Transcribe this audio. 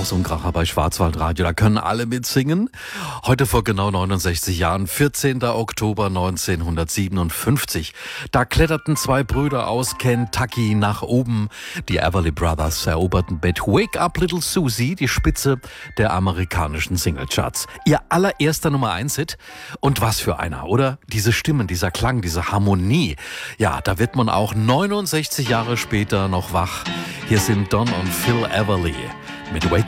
Haus und Kracher bei Schwarzwaldradio. Da können alle mitsingen. Heute vor genau 69 Jahren, 14. Oktober 1957. Da kletterten zwei Brüder aus Kentucky nach oben. Die Everly Brothers eroberten mit Wake Up Little Susie die Spitze der amerikanischen Singlecharts. Ihr allererster Nummer-1-Hit. Und was für einer, oder? Diese Stimmen, dieser Klang, diese Harmonie. Ja, da wird man auch 69 Jahre später noch wach. Hier sind Don und Phil Everly mit Wake